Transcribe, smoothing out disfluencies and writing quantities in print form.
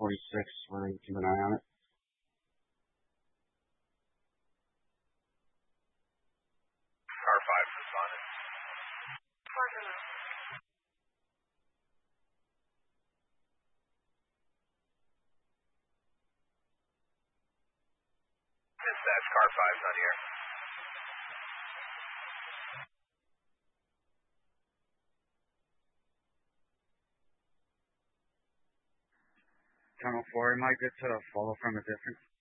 46. We're going to keep an eye on it. Car 5 responded. Dispatch, car 5's on here. Tunnel 4, am I good to follow from a distance?